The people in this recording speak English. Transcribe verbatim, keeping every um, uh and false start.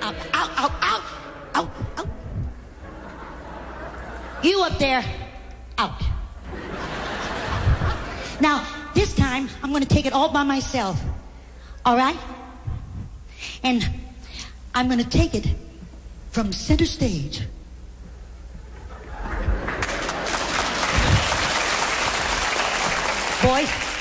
out, out, out, out, out, out. You up there, out. Now, this time, I'm going to take it all by myself. All right? And I'm going to take it from center stage. Boys,